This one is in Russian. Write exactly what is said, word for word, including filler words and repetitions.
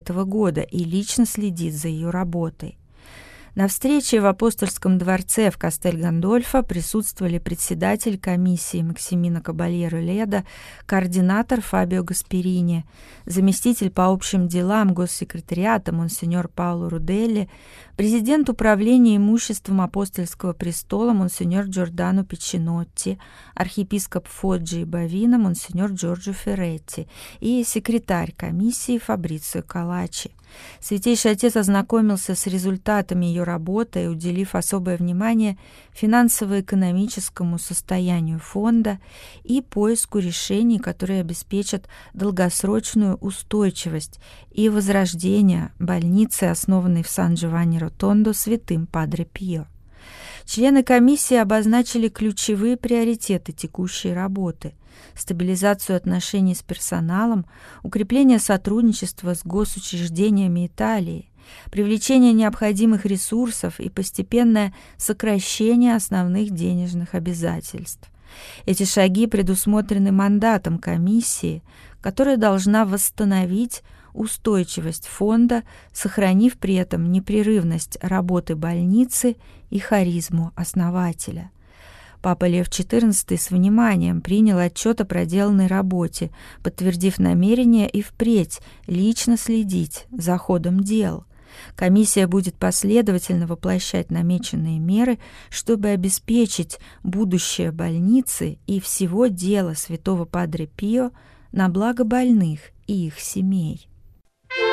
этого года и лично следит за ее работой. На встрече в Апостольском дворце в Кастель-Гандольфо присутствовали председатель комиссии Максимина Кабальеро-Леда, координатор Фабио Гасперини, заместитель по общим делам госсекретариата монсеньор Пауло Руделли, президент управления имуществом Апостольского престола монсеньор Джордано Пичинотти, архиепископ Фоджи и Бовино монсеньор Джорджо Ферретти и секретарь комиссии Фабрицио Калачи. Святейший Отец ознакомился с результатами ее работы и, уделив особое внимание финансово-экономическому состоянию фонда и поиску решений, которые обеспечат долгосрочную устойчивость и возрождение больницы, основанной в Сан-Джованни-Ротондо святым Падре Пио. Члены комиссии обозначили ключевые приоритеты текущей работы: стабилизацию отношений с персоналом, укрепление сотрудничества с госучреждениями Италии, привлечение необходимых ресурсов и постепенное сокращение основных денежных обязательств. Эти шаги предусмотрены мандатом комиссии, которая должна восстановить устойчивость фонда, сохранив при этом непрерывность работы больницы и харизму основателя. Папа Лев четырнадцатый с вниманием принял отчет о проделанной работе, подтвердив намерение и впредь лично следить за ходом дел. Комиссия будет последовательно воплощать намеченные меры, чтобы обеспечить будущее больницы и всего дела святого Падре Пио на благо больных и их семей.